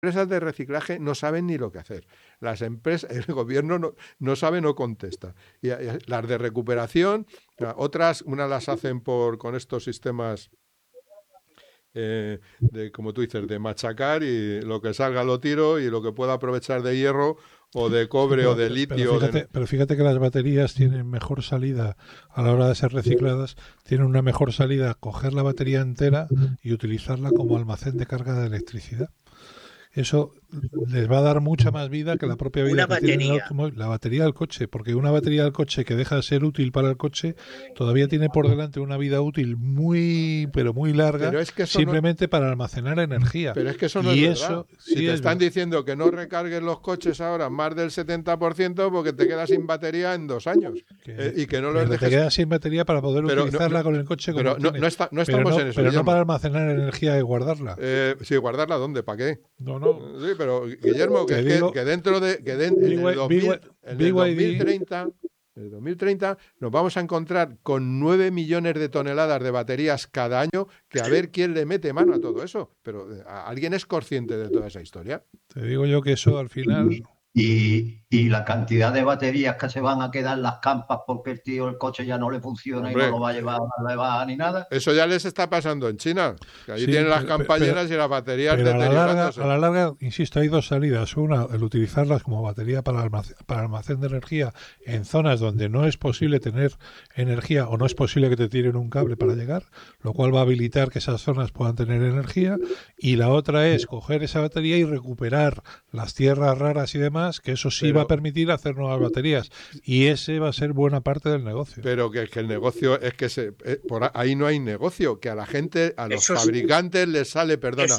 empresas de reciclaje no saben ni lo que hacer. Las empresas, el gobierno no sabe, no contesta. Y las de recuperación, otras, unas las hacen con estos sistemas como tú dices, de machacar, y lo que salga lo tiro, y lo que pueda aprovechar de hierro o de cobre o de litio. Pero fíjate que las baterías tienen mejor salida a la hora de ser recicladas, tienen una mejor salida coger la batería entera y utilizarla como almacén de carga de electricidad. Eso les va a dar mucha más vida que la propia vida que tiene el automóvil. La batería del coche, porque una batería del coche que deja de ser útil para el coche todavía tiene por delante una vida útil muy, pero muy larga, pero es que simplemente para almacenar energía. Pero es que eso no es verdad. Si te están diciendo que no recargues los coches ahora más del 70% porque te quedas sin batería en 2 años. Y que no los dejes... Te quedas sin batería para poder utilizarla con el coche como no estamos en eso. Pero no para almacenar energía y guardarla. Sí, ¿guardarla dónde? ¿Para qué? No. Sí, pero Guillermo, que dentro de... En el 2030 nos vamos a encontrar con 9 millones de toneladas de baterías cada año, que a ver quién le mete mano a todo eso. Pero ¿alguien es consciente de toda esa historia? Te digo yo que eso al final... Y la cantidad de baterías que se van a quedar en las campas porque el coche ya no le funciona. Hombre, y no lo va a llevar a la baja ni nada. Eso ya les está pasando en China, que allí tienen las campas llenas y las baterías deteriorándose. A la larga, insisto, hay 2 salidas. Una, el utilizarlas como batería para almacén de energía en zonas donde no es posible tener energía o no es posible que te tiren un cable para llegar, lo cual va a habilitar que esas zonas puedan tener energía. Y la otra es coger esa batería y recuperar las tierras raras y demás, que eso sí va a permitir hacer nuevas baterías, y ese va a ser buena parte del negocio. Pero que el negocio es que por ahí no hay negocio, que a la gente, a los fabricantes les sale,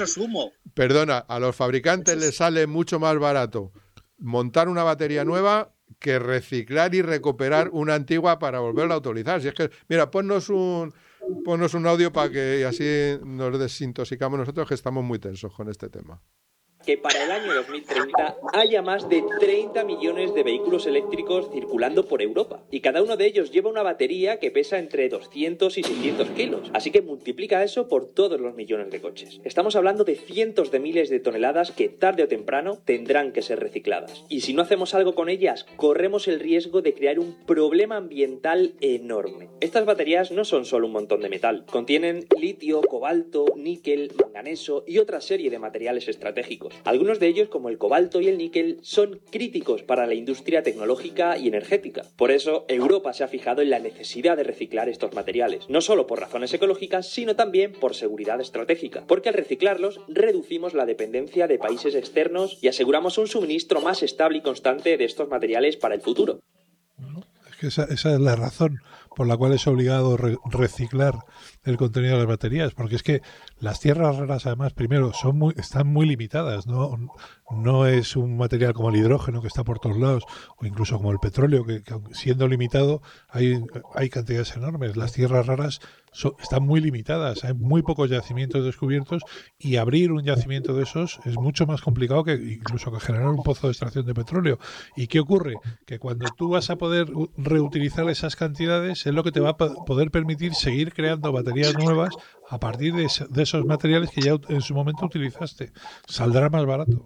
a los fabricantes les sale mucho más barato montar una batería nueva que reciclar y recuperar una antigua para volverla a utilizar. Si es que, mira, ponnos un audio para que así nos desintoxicamos nosotros, que estamos muy tensos con este tema. Que para el año 2030 haya más de 30 millones de vehículos eléctricos circulando por Europa. Y cada uno de ellos lleva una batería que pesa entre 200 y 600 kilos. Así que multiplica eso por todos los millones de coches. Estamos hablando de cientos de miles de toneladas que tarde o temprano tendrán que ser recicladas. Y si no hacemos algo con ellas, corremos el riesgo de crear un problema ambiental enorme. Estas baterías no son solo un montón de metal. Contienen litio, cobalto, níquel, manganeso y otra serie de materiales estratégicos. Algunos de ellos, como el cobalto y el níquel, son críticos para la industria tecnológica y energética. Por eso, Europa se ha fijado en la necesidad de reciclar estos materiales, no solo por razones ecológicas, sino también por seguridad estratégica, porque al reciclarlos reducimos la dependencia de países externos y aseguramos un suministro más estable y constante de estos materiales para el futuro. Es que esa es la razón por la cual es obligado reciclar el contenido de las baterías, porque es que las tierras raras, además, primero, están muy limitadas, no es un material como el hidrógeno, que está por todos lados, o incluso como el petróleo, que siendo limitado hay cantidades enormes. Las tierras raras están muy limitadas, hay muy pocos yacimientos descubiertos, y abrir un yacimiento de esos es mucho más complicado que incluso que generar un pozo de extracción de petróleo. ¿Y qué ocurre? Que cuando tú vas a poder reutilizar esas cantidades, es lo que te va a poder permitir seguir creando baterías nuevas a partir de esos materiales que ya en su momento utilizaste. Saldrá más barato.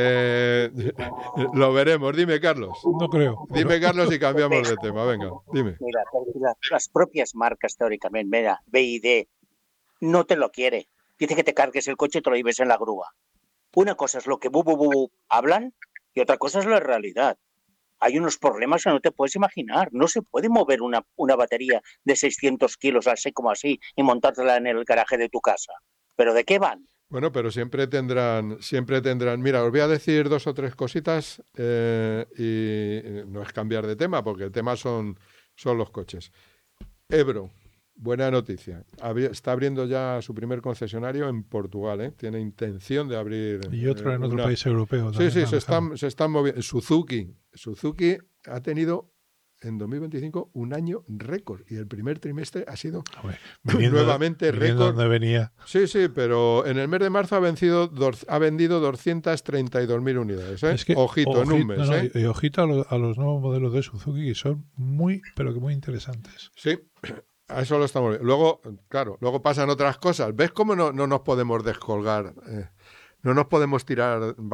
Lo veremos. Dime, Carlos. No creo. Dime, Carlos, y cambiamos de tema. Venga, dime. Mira, las propias marcas, teóricamente, mira, BYD, no te lo quiere. Dice que te cargues el coche y te lo lleves en la grúa. Una cosa es lo que hablan y otra cosa es la realidad. Hay unos problemas que no te puedes imaginar. No se puede mover una batería de 600 kilos así como así y montártela en el garaje de tu casa. ¿Pero de qué van? Bueno, pero siempre tendrán. Mira, os voy a decir 2 o 3 cositas y no es cambiar de tema, porque el tema son los coches. Ebro, buena noticia. Está abriendo ya su primer concesionario en Portugal, ¿eh? Tiene intención de abrir. Y otro en otro país europeo. Sí, se están moviendo. Suzuki ha tenido en 2025 un año récord, y el primer trimestre ha sido nuevamente récord. ¿Dónde venía? Sí, pero en el mes de marzo ha vendido 232.000 unidades. ¿eh? Es que, ojito en un mes. Y ojito a los nuevos modelos de Suzuki, que son muy interesantes. Sí, a eso lo estamos viendo. Luego pasan otras cosas. ¿Ves cómo no nos podemos descolgar? no nos podemos tirar